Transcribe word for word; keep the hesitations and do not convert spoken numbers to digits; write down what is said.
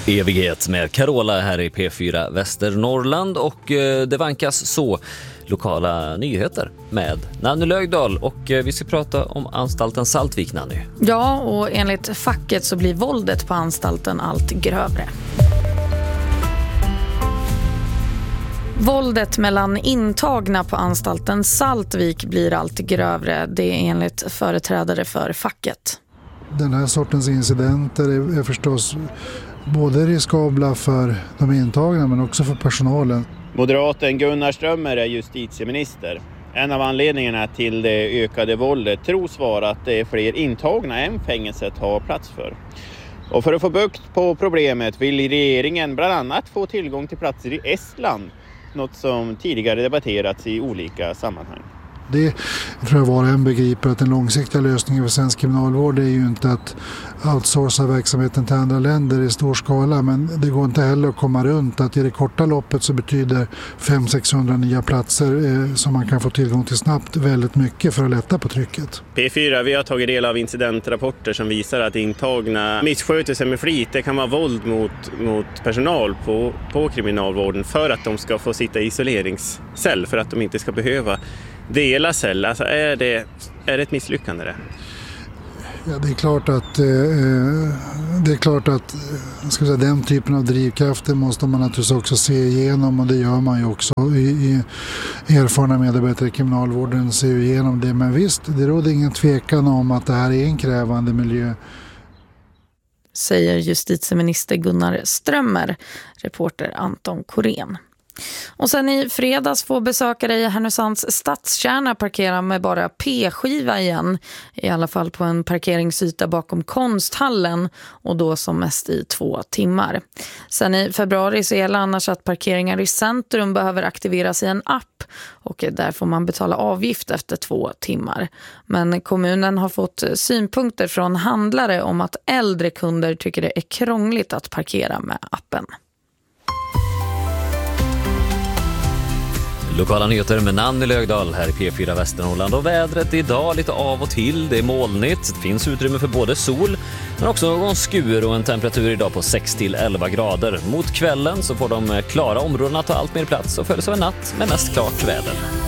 Evighet med Carola här i P fyra Västernorrland och det vankas så lokala nyheter med Nanny Lögdahl och vi ska prata om anstalten Saltvik, Nanny. Ja, och enligt facket så blir våldet på anstalten allt grövre. Våldet mellan intagna på anstalten Saltvik blir allt grövre, det är enligt företrädare för facket. Den här sortens incidenter är, är förstås både riskabla för de intagna men också för personalen. Moderaten Gunnar Strömmer är justitieminister. En av anledningarna till det ökade våldet tros vara att det är fler intagna än fängelset har plats för. Och för att få bukt på problemet vill regeringen bland annat få tillgång till platser i Estland. Något som tidigare debatterats i olika sammanhang. Det tror jag var en begriper att den långsiktiga lösningen för svensk kriminalvård är ju inte att outsourca verksamheten till andra länder i stor skala, men det går inte heller att komma runt att i det korta loppet så betyder fem till sexhundra nya platser eh, som man kan få tillgång till snabbt väldigt mycket för att lätta på trycket. P fyra, vi har tagit del av incidentrapporter som visar att intagna missköter sig med flit. Det kan vara våld mot, mot personal på, på kriminalvården för att de ska få sitta i isoleringscell, för att de inte ska behöva dela cell. Alltså är det, är det ett misslyckande det? Ja, det är klart att, eh, det är klart att ska säga, den typen av drivkrafter måste man naturligtvis också se igenom, och det gör man ju också. I, i erfarna medarbetare i kriminalvården ser ju igenom det, men visst, det råder ingen tvekan om att det här är en krävande miljö. Säger justitieminister Gunnar Strömmer, reporter Anton Korén. Och sen i fredags får besökare i Härnösands stadskärna parkera med bara P-skiva igen, i alla fall på en parkeringsyta bakom konsthallen, och då som mest i två timmar. Sen i februari så gäller annars att parkeringar i centrum behöver aktiveras i en app, och där får man betala avgift efter två timmar. Men kommunen har fått synpunkter från handlare om att äldre kunder tycker det är krångligt att parkera med appen. Lokala nyheter med Nanny Lögdahl här i P fyra Västernorrland, och vädret idag lite av och till, det är molnigt, det finns utrymme för både sol men också någon skur och en temperatur idag på sex till elva grader. Mot kvällen så får de klara områdena ta allt mer plats och följs av en natt med mest klart väder.